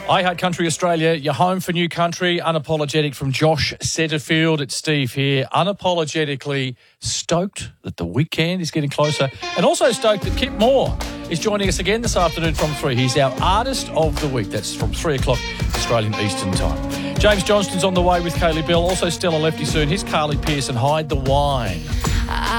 I Heart Country Australia, you're home for New Country. Unapologetic from Josh Setterfield. It's Steve here. Unapologetically stoked that the weekend is getting closer, and also stoked that Kip Moore is joining us again this afternoon from 3. He's our Artist of the Week. That's from 3 o'clock Australian Eastern Time. James Johnston's on the way with Kaylee Bell. Also Stella Lefty soon. Here's Carly Pearson, Hide the Wine.